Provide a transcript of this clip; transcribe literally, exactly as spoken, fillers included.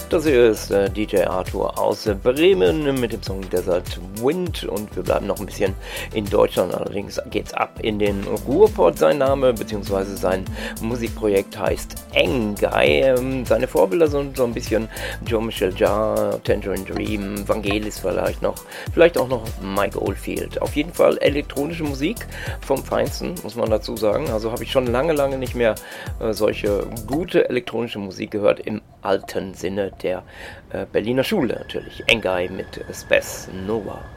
Das hier ist äh, D J Arthur aus äh, Bremen mit dem Song Desert Wind und wir bleiben noch ein bisschen in Deutschland. Allerdings geht's ab in den Ruhrpott. Sein Name bzw. sein Musikprojekt heißt Engai. Ähm, seine Vorbilder sind so ein bisschen Jean-Michel Jarre, Tangerine Dream, Vangelis vielleicht noch, vielleicht auch noch Mike Oldfield. Auf jeden Fall elektronische Musik vom Feinsten, muss man dazu sagen. Also habe ich schon lange, lange nicht mehr äh, solche gute elektronische Musik gehört im alten Sinne der äh, Berliner Schule natürlich. Engai mit Space Nova.